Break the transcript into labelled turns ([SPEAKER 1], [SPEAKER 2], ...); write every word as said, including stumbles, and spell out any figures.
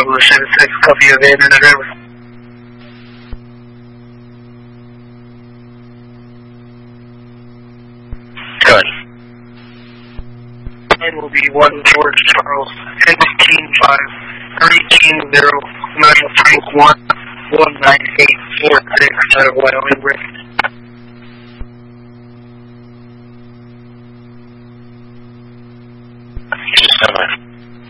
[SPEAKER 1] Revolution six, copy of in and driver.
[SPEAKER 2] Good.
[SPEAKER 1] It will be one George Charles, fifteen five, thirteen zero, nine Frank one, one nine eight four six out of Wyoming Rick.
[SPEAKER 2] Just a minute.